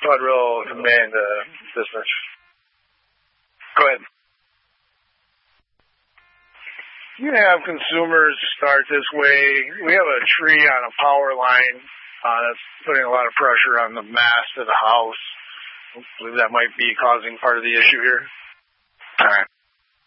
Bud Roll command business. Go ahead. You have consumers start this way. We have a tree on a power line that's putting a lot of pressure on the mast of the house. I believe that might be causing part of the issue here. All right.